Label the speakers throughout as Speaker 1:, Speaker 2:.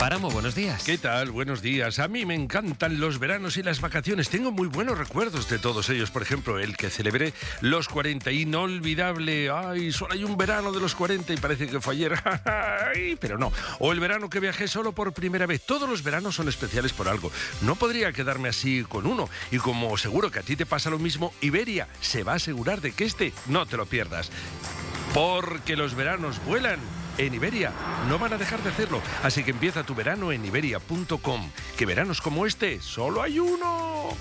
Speaker 1: Páramo, buenos días.
Speaker 2: ¿Qué tal? Buenos días. A mí me encantan los veranos y las vacaciones. Tengo muy buenos recuerdos de todos ellos. Por ejemplo, el que celebré los 40, inolvidable. Ay, solo hay un verano de los 40 y parece que fue ayer. Ay, pero no. O el verano que viajé solo por primera vez. Todos los veranos son especiales por algo. No podría quedarme así con uno. Y como seguro que a ti te pasa lo mismo, Iberia se va a asegurar de que no te lo pierdas. Porque los veranos vuelan. En Iberia no van a dejar de hacerlo, así que empieza tu verano en iberia.com. Que veranos como este solo hay uno.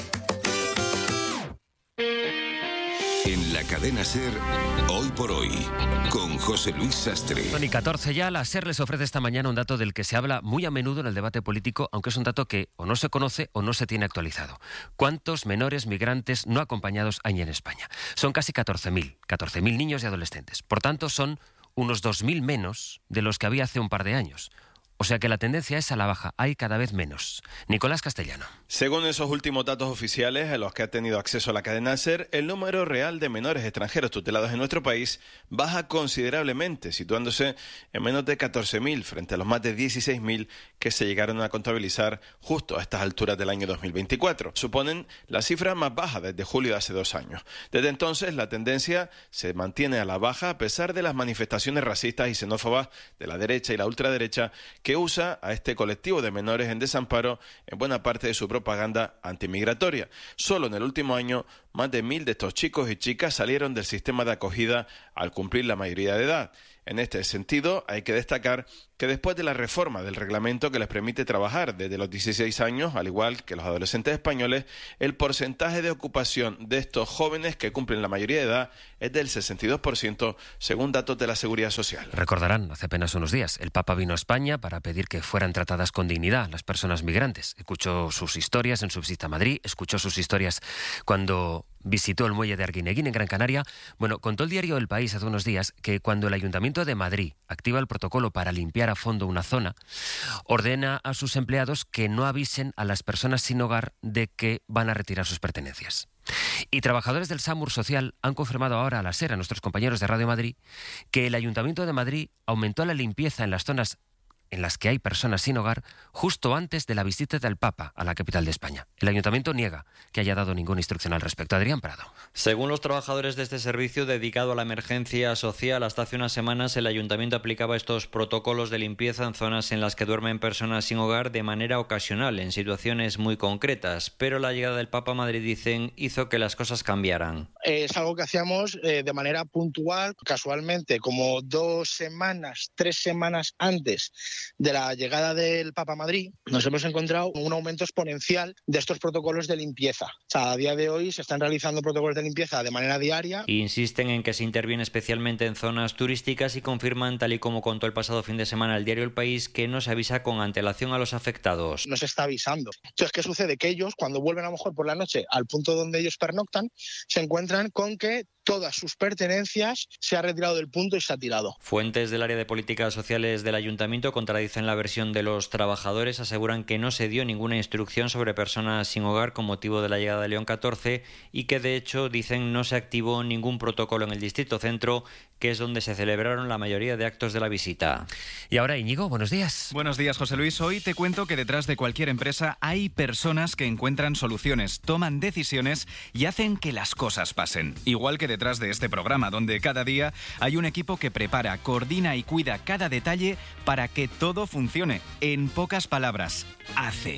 Speaker 3: En la cadena SER, Hoy por Hoy, con José Luis Sastre.
Speaker 1: Tony, 14 ya, la SER les ofrece esta mañana un dato del que se habla muy a menudo en el debate político, aunque es un dato que o no se conoce o no se tiene actualizado. ¿Cuántos menores migrantes no acompañados hay en España? Son casi 14.000 niños y adolescentes. Por tanto, son unos 2.000 menos de los que había hace un par de años. O sea que la tendencia es a la baja, hay cada vez menos. Nicolás Castellano.
Speaker 4: Según esos últimos datos oficiales a los que ha tenido acceso la cadena SER, el número real de menores extranjeros tutelados en nuestro país baja considerablemente, situándose en menos de 14.000 frente a los más de 16.000 que se llegaron a contabilizar justo a estas alturas del año 2024. Suponen la cifra más baja desde julio de hace 2 años. Desde entonces, la tendencia se mantiene a la baja a pesar de las manifestaciones racistas y xenófobas de la derecha y la ultraderecha que usa a este colectivo de menores en desamparo en buena parte de su propaganda antimigratoria. Solo en el último año, más de 1.000 de estos chicos y chicas salieron del sistema de acogida al cumplir la mayoría de edad. En este sentido, hay que destacar que después de la reforma del reglamento que les permite trabajar desde los 16 años, al igual que los adolescentes españoles, el porcentaje de ocupación de estos jóvenes que cumplen la mayoría de edad es del 62%, según datos de la Seguridad Social.
Speaker 1: Recordarán, hace apenas unos días, el Papa vino a España para pedir que fueran tratadas con dignidad las personas migrantes. Escuchó sus historias en su visita a Madrid, escuchó sus historias cuando visitó el muelle de Arguineguín en Gran Canaria. Bueno, contó el diario El País hace unos días que cuando el Ayuntamiento de Madrid activa el protocolo para limpiar a fondo una zona, ordena a sus empleados que no avisen a las personas sin hogar de que van a retirar sus pertenencias. Y trabajadores del SAMUR Social han confirmado ahora a la SER, a nuestros compañeros de Radio Madrid, que el Ayuntamiento de Madrid aumentó la limpieza en las zonas en las que hay personas sin hogar justo antes de la visita del Papa a la capital de España. El Ayuntamiento niega que haya dado ninguna instrucción al respecto. Adrián Prado.
Speaker 5: Según los trabajadores de este servicio dedicado a la emergencia social, hasta hace unas semanas el Ayuntamiento aplicaba estos protocolos de limpieza en zonas en las que duermen personas sin hogar de manera ocasional, en situaciones muy concretas. Pero la llegada del Papa a Madrid, dicen, hizo que las cosas cambiaran.
Speaker 6: Es algo que hacíamos de manera puntual, casualmente, como 2 semanas, 3 semanas antes de la llegada del Papa a Madrid, nos hemos encontrado un aumento exponencial de estos protocolos de limpieza. O sea, a día de hoy se están realizando protocolos de limpieza de manera diaria.
Speaker 5: Insisten en que se interviene especialmente en zonas turísticas y confirman, tal y como contó el pasado fin de semana el diario El País, que no se avisa con antelación a los afectados.
Speaker 6: No se está avisando. Entonces, ¿qué sucede? Que ellos, cuando vuelven a lo mejor por la noche al punto donde ellos pernoctan, se encuentran con que todas sus pertenencias se ha retirado del punto y se ha tirado.
Speaker 5: Fuentes del área de políticas sociales del Ayuntamiento contradicen la versión de los trabajadores, aseguran que no se dio ninguna instrucción sobre personas sin hogar con motivo de la llegada de León XIV y que de hecho, dicen, no se activó ningún protocolo en el Distrito Centro, que es donde se celebraron la mayoría de actos de la visita.
Speaker 1: Y ahora, Íñigo, buenos días.
Speaker 7: Buenos días, José Luis. Hoy te cuento que detrás de cualquier empresa hay personas que encuentran soluciones, toman decisiones y hacen que las cosas pasen. Igual que detrás de este programa, donde cada día hay un equipo que prepara, coordina y cuida cada detalle para que todo funcione. En pocas palabras, hace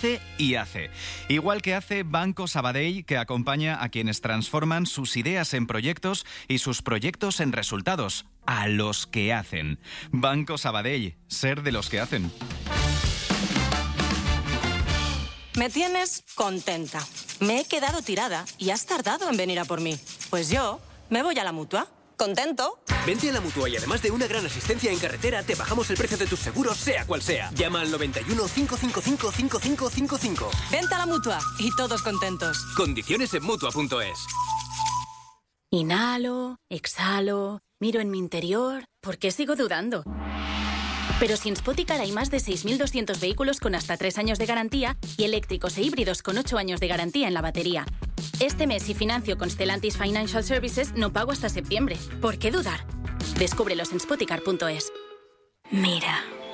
Speaker 7: y hace. Igual que hace Banco Sabadell, que acompaña a quienes transforman sus ideas en proyectos y sus proyectos en resultados, a los que hacen. Banco Sabadell, ser de los que hacen.
Speaker 8: Me tienes contenta. Me he quedado tirada y has tardado en venir a por mí. Pues yo me voy a la Mutua. ¿Contento?
Speaker 9: Vente a la Mutua y además de una gran asistencia en carretera, te bajamos el precio de tus seguros, sea cual sea. Llama al 91 555 5555.
Speaker 8: Vente a la Mutua y todos contentos.
Speaker 9: Condiciones en Mutua.es.
Speaker 10: Inhalo, exhalo, miro en mi interior. ¿Por qué sigo dudando? Pero si en Spoticar hay más de 6.200 vehículos con hasta 3 años de garantía y eléctricos e híbridos con 8 años de garantía en la batería. Este mes, si financio con Stellantis Financial Services, no pago hasta septiembre. ¿Por qué dudar? Descúbrelos en Spoticar.es.
Speaker 11: Mira,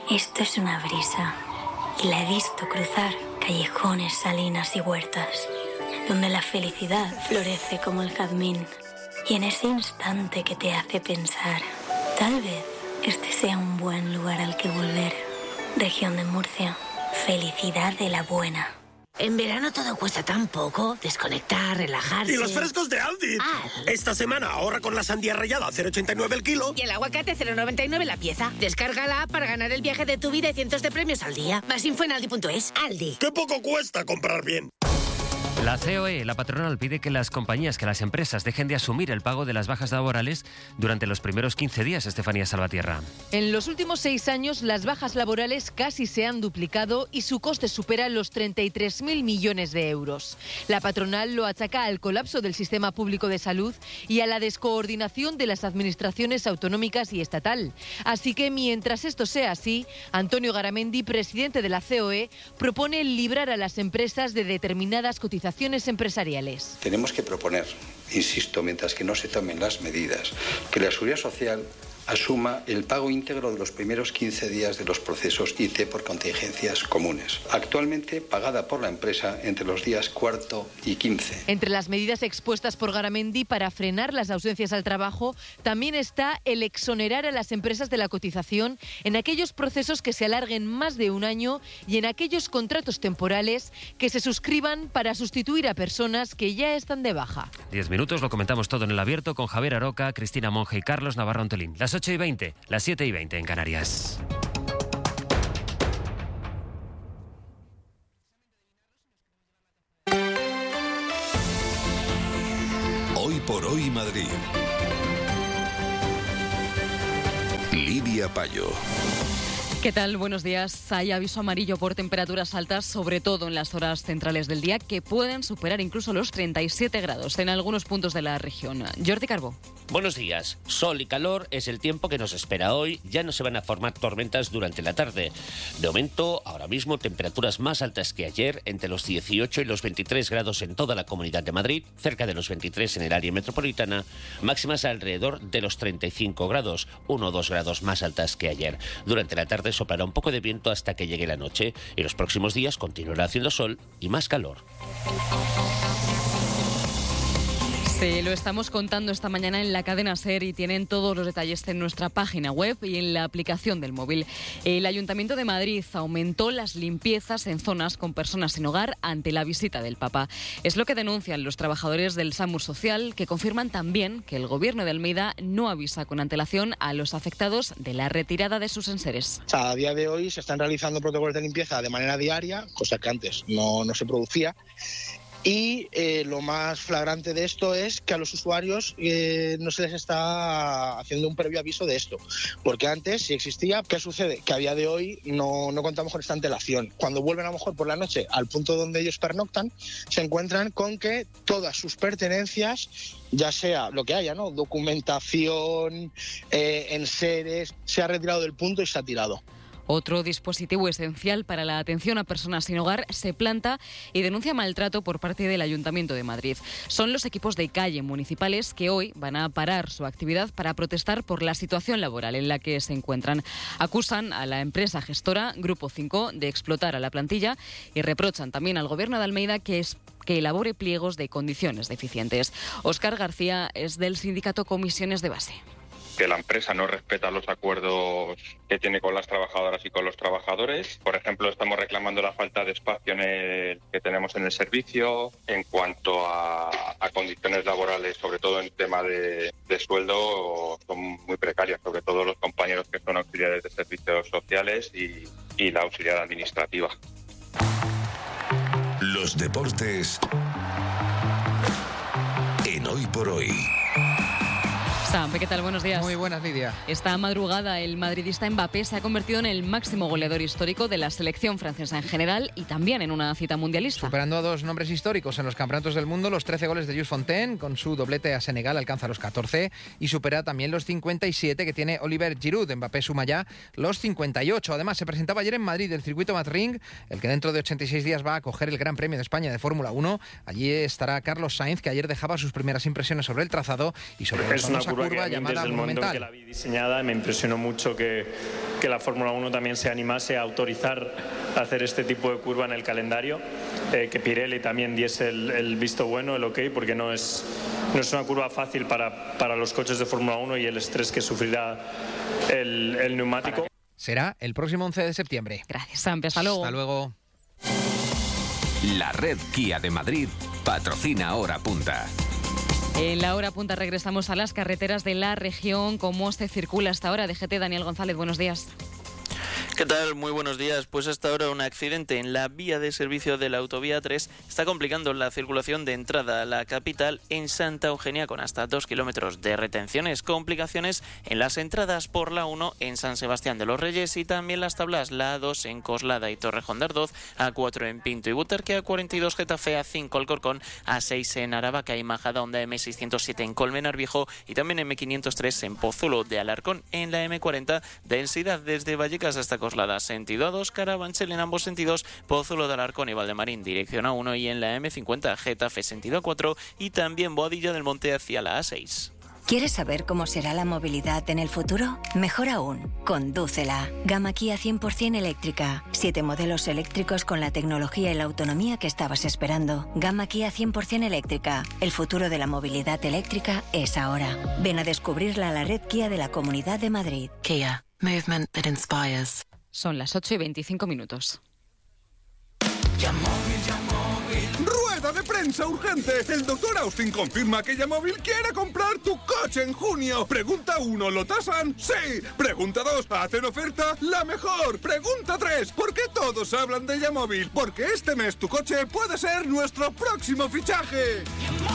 Speaker 11: Esto es una brisa y la he visto cruzar callejones, salinas y huertas, donde la felicidad florece como el jazmín. Y en ese instante que te hace pensar, tal vez este sea un buen lugar al que volver. Región de Murcia, felicidad de la buena.
Speaker 12: En verano todo cuesta tan poco. Desconectar, relajarse.
Speaker 13: ¡Y los frescos de Aldi! Esta semana ahorra con la sandía rallada a 0,89 el kilo.
Speaker 12: Y el aguacate 0,99 la pieza. Descárgala para ganar el viaje de tu vida y cientos de premios al día. Más info en aldi.es. Aldi.
Speaker 13: ¡Qué poco cuesta comprar bien!
Speaker 1: La COE, la patronal, pide que las compañías, que las empresas dejen de asumir el pago de las bajas laborales durante los primeros 15 días, Estefanía Salvatierra.
Speaker 14: En los últimos 6 años, las bajas laborales casi se han duplicado y su coste supera los 33.000 millones de euros. La patronal lo achaca al colapso del sistema público de salud y a la descoordinación de las administraciones autonómicas y estatal. Así que, mientras esto sea así, Antonio Garamendi, presidente de la COE, propone librar a las empresas de determinadas cotizaciones empresariales.
Speaker 15: Tenemos que proponer, insisto, mientras que no se tomen las medidas, que la Seguridad Social asuma el pago íntegro de los primeros 15 días de los procesos IT por contingencias comunes, actualmente pagada por la empresa entre los días 4 y 15.
Speaker 14: Entre las medidas expuestas por Garamendi para frenar las ausencias al trabajo, también está el exonerar a las empresas de la cotización en aquellos procesos que se alarguen más de un año y en aquellos contratos temporales que se suscriban para sustituir a personas que ya están de baja.
Speaker 1: 10 minutos, lo comentamos todo en El Abierto con Javier Aroca, Cristina Monge y Carlos Navarro Antolín. Las 8:20, las 7:20 en Canarias.
Speaker 3: Hoy por hoy Madrid. Lidia Payo.
Speaker 16: ¿Qué tal? Buenos días. Hay aviso amarillo por temperaturas altas, sobre todo en las horas centrales del día, que pueden superar incluso los 37 grados en algunos puntos de la región. Jordi Carbó.
Speaker 17: Buenos días. Sol y calor es el tiempo que nos espera hoy. Ya no se van a formar tormentas durante la tarde. De momento, ahora mismo, temperaturas más altas que ayer, entre los 18 y los 23 grados en toda la Comunidad de Madrid, cerca de los 23 en el área metropolitana, máximas alrededor de los 35 grados, 1 o 2 grados más altas que ayer. Durante la tarde soplará un poco de viento hasta que llegue la noche y los próximos días continuará haciendo sol y más calor.
Speaker 16: Sí, lo estamos contando esta mañana en la cadena SER y tienen todos los detalles en nuestra página web y en la aplicación del móvil. El Ayuntamiento de Madrid aumentó las limpiezas en zonas con personas sin hogar ante la visita del Papa. Es lo que denuncian los trabajadores del SAMUR Social, que confirman también que el Gobierno de Almeida no avisa con antelación a los afectados de la retirada de sus enseres.
Speaker 6: O sea, a día de hoy se están realizando protocolos de limpieza de manera diaria, cosa que antes no se producía. Y lo más flagrante de esto es que a los usuarios no se les está haciendo un previo aviso de esto. Porque antes sí existía. ¿Qué sucede? Que a día de hoy no contamos con esta antelación. Cuando vuelven a lo mejor por la noche al punto donde ellos pernoctan, se encuentran con que todas sus pertenencias, ya sea lo que haya, ¿no? Documentación, enseres, se ha retirado del punto y se ha tirado.
Speaker 16: Otro dispositivo esencial para la atención a personas sin hogar se planta y denuncia maltrato por parte del Ayuntamiento de Madrid. Son los equipos de calle municipales que hoy van a parar su actividad para protestar por la situación laboral en la que se encuentran. Acusan a la empresa gestora Grupo 5 de explotar a la plantilla y reprochan también al Gobierno de Almeida que elabore pliegos de condiciones deficientes. Óscar García es del sindicato Comisiones de Base.
Speaker 18: Que la empresa no respeta los acuerdos que tiene con las trabajadoras y con los trabajadores. Por ejemplo, estamos reclamando la falta de espacio que tenemos en el servicio. En cuanto a condiciones laborales, sobre todo en tema de sueldo, son muy precarias, sobre todo los compañeros que son auxiliares de servicios sociales y la auxiliar administrativa.
Speaker 3: Los deportes en Hoy por Hoy.
Speaker 16: Sampe, ¿qué tal? Buenos días.
Speaker 19: Muy buenas, Lidia.
Speaker 16: Esta madrugada el madridista Mbappé se ha convertido en el máximo goleador histórico de la selección francesa en general y también en una cita mundialista.
Speaker 19: Superando a dos nombres históricos en los campeonatos del mundo, los 13 goles de Jules Fontaine, con su doblete a Senegal alcanza los 14 y supera también los 57 que tiene Oliver Giroud. Mbappé suma ya los 58. Además, se presentaba ayer en Madrid el circuito Madrid, el que dentro de 86 días va a acoger el Gran Premio de España de Fórmula 1. Allí estará Carlos Sainz, que ayer dejaba sus primeras impresiones sobre el trazado y sobre los curva llamada
Speaker 20: desde el momento en que
Speaker 19: Monumental.
Speaker 20: la vi diseñada me impresionó mucho que la Fórmula 1 también se animase a autorizar hacer este tipo de curva en el calendario, que Pirelli también diese el visto bueno, el ok, porque no es una curva fácil para los coches de Fórmula 1 y el estrés que sufrirá el neumático.
Speaker 19: Será el próximo 11 de septiembre.
Speaker 16: Gracias, Sampi. Hasta luego.
Speaker 19: Hasta luego.
Speaker 21: La red Kia de Madrid patrocina Hora Punta.
Speaker 16: En la Hora Punta regresamos a las carreteras de la región. ¿Cómo se circula hasta ahora? DGT, Daniel González, buenos días.
Speaker 22: ¿Qué tal? Muy buenos días. Pues hasta ahora un accidente en la vía de servicio de la autovía 3 está complicando la circulación de entrada a la capital en Santa Eugenia con hasta 2 kilómetros de retenciones. Complicaciones en las entradas por la 1 en San Sebastián de los Reyes y también las tablas la A2 en Coslada y Torrejón de Ardoz, A4 en Pinto y Butarque, A42 Getafe, A5 Alcorcón, A6 en Aravaca y Majadahonda, M607 en Colmenar Viejo y también M503 en Pozuelo de Alarcón. En la M40 densidad desde Vallecas hasta Coslada, sentido A2, Carabanchel en ambos sentidos, Pozuelo de Alarcón y Valdemarín, dirección A1 y en la M50 Getafe, sentido A4 y también Boadilla del Monte hacia la A6.
Speaker 23: ¿Quieres saber cómo será la movilidad en el futuro? Mejor aún, condúcela. Gama Kia 100% eléctrica. 7 modelos eléctricos con la tecnología y la autonomía que estabas esperando. Gama Kia 100% eléctrica. El futuro de la movilidad eléctrica es ahora. Ven a descubrirla a la red Kia de la Comunidad de Madrid.
Speaker 24: Kia. Movement that inspires.
Speaker 16: Son las 8:25.
Speaker 25: ¡Rueda de prensa urgente! El doctor Austin confirma que Yamóvil quiere comprar tu coche en junio. Pregunta 1, ¿lo tasan? ¡Sí! Pregunta 2, ¿hacen oferta? ¡La mejor! Pregunta 3, ¿por qué todos hablan de Yamóvil? Porque este mes tu coche puede ser nuestro próximo fichaje.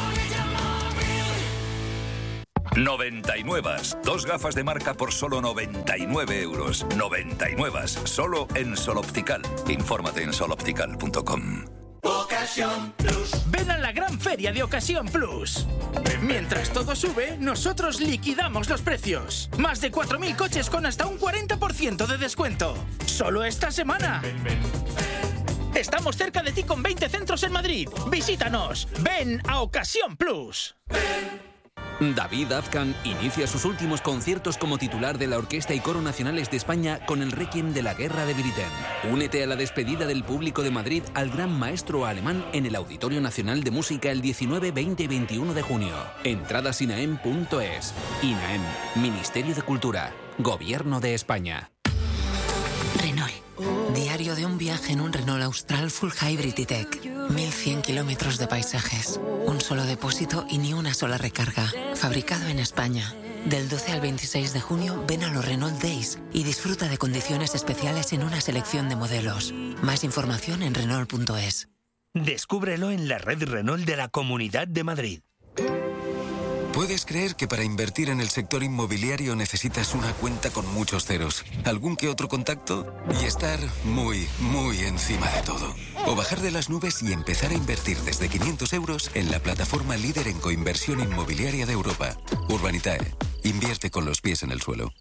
Speaker 26: 99. 2 gafas de marca por solo 99 euros. 99. Solo en Sol Optical. Infórmate en soloptical.com.
Speaker 27: Ocasión Plus. Ven a la gran feria de Ocasión Plus. Mientras todo sube, nosotros liquidamos los precios. Más de 4.000 coches con hasta un 40% de descuento. Solo esta semana. Estamos cerca de ti con 20 centros en Madrid. Visítanos. Ven a Ocasión Plus.
Speaker 28: David Azcan inicia sus últimos conciertos como titular de la Orquesta y Coro Nacionales de España con el Requiem de la Guerra de Britain. Únete a la despedida del público de Madrid al gran maestro alemán en el Auditorio Nacional de Música el 19, 20 y 21 de junio. Entradas INAEM.es. INAEM, Ministerio de Cultura, Gobierno de España.
Speaker 24: Renault. Diario de un viaje en un Renault Austral Full Hybrid E-Tech. 1100 kilómetros de paisajes. Un solo depósito y ni una sola recarga. Fabricado en España. Del 12 al 26 de junio ven a los Renault Days y disfruta de condiciones especiales en una selección de modelos. Más información en Renault.es.
Speaker 27: Descúbrelo en la red Renault de la Comunidad de Madrid.
Speaker 29: ¿Puedes creer que para invertir en el sector inmobiliario necesitas una cuenta con muchos ceros, algún que otro contacto y estar muy, muy encima de todo? O bajar de las nubes y empezar a invertir desde 500 euros en la plataforma líder en coinversión inmobiliaria de Europa, Urbanitae. Invierte con los pies en el suelo.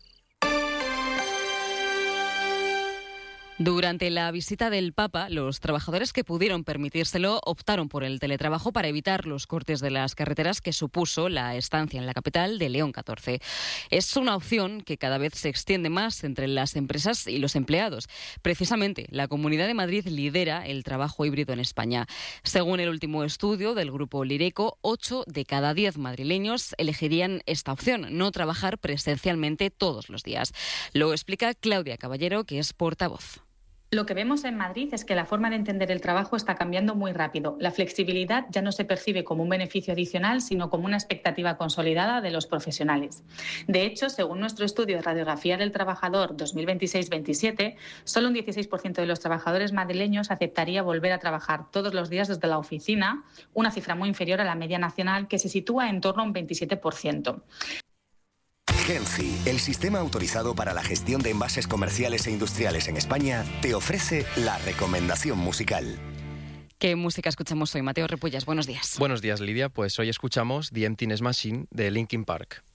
Speaker 16: Durante la visita del Papa, los trabajadores que pudieron permitírselo optaron por el teletrabajo para evitar los cortes de las carreteras que supuso la estancia en la capital de León XIV. Es una opción que cada vez se extiende más entre las empresas y los empleados. Precisamente, la Comunidad de Madrid lidera el trabajo híbrido en España. Según el último estudio del grupo Lireco, 8 de cada 10 madrileños elegirían esta opción, no trabajar presencialmente todos los días. Lo explica Claudia Caballero, que es portavoz.
Speaker 30: Lo que vemos en Madrid es que la forma de entender el trabajo está cambiando muy rápido. La flexibilidad ya no se percibe como un beneficio adicional, sino como una expectativa consolidada de los profesionales. De hecho, según nuestro estudio de Radiografía del Trabajador 2026-27, solo un 16% de los trabajadores madrileños aceptaría volver a trabajar todos los días desde la oficina, una cifra muy inferior a la media nacional, que se sitúa en torno a un 27%.
Speaker 31: Genci, el sistema autorizado para la gestión de envases comerciales e industriales en España, te ofrece la recomendación musical.
Speaker 16: ¿Qué música escuchamos hoy? Mateo Repullas, buenos días.
Speaker 32: Buenos días, Lidia. Pues hoy escuchamos The Emptiness Machine de Linkin Park.